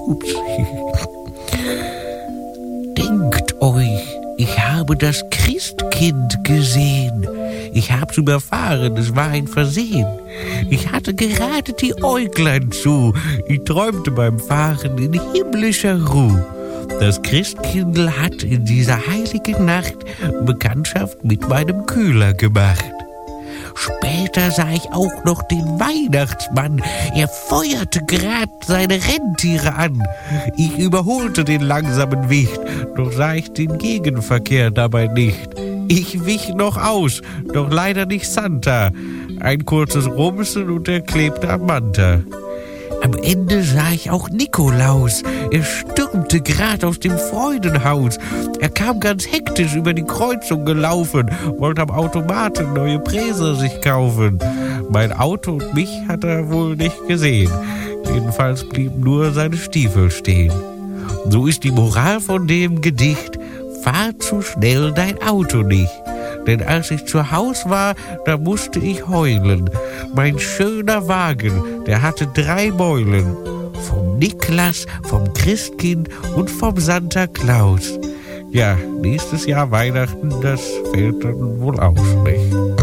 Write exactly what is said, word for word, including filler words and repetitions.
Ups. Denkt euch, ich habe das Christkind gesehen. Ich hab's überfahren, es war ein Versehen. Ich hatte gerade die Äuglein zu. Ich träumte beim Fahren in himmlischer Ruhe. Das Christkindl hat in dieser heiligen Nacht Bekanntschaft mit meinem Kühler gemacht. Später sah ich auch noch den Weihnachtsmann. Er feuerte grad seine Rentiere an. Ich überholte den langsamen Wicht, doch sah ich den Gegenverkehr dabei nicht. Ich wich noch aus, doch leider nicht Santa. Ein kurzes Rumsen und er klebte am Manta. Am Ende sah ich auch Nikolaus. Er stürmte grad aus dem Freudenhaus. Er kam ganz hektisch über die Kreuzung gelaufen, wollte am Automaten neue Präser sich kaufen. Mein Auto und mich hat er wohl nicht gesehen. Jedenfalls blieben nur seine Stiefel stehen. So ist die Moral von dem Gedicht: Fahr zu schnell dein Auto nicht. Denn als ich zu Haus war, da musste ich heulen. Mein schöner Wagen, der hatte drei Beulen. Vom Niklas, vom Christkind und vom Santa Claus. Ja, nächstes Jahr Weihnachten, das fällt dann wohl aus, nicht?